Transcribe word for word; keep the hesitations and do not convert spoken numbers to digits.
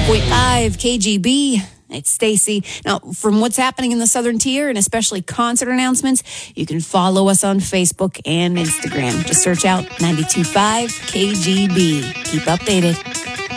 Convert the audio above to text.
point five K G B. It's Stacy. Now, from what's happening in the Southern Tier and especially concert announcements, you can follow us on Facebook and Instagram. Just search out ninety-two point five K G B. Keep updated.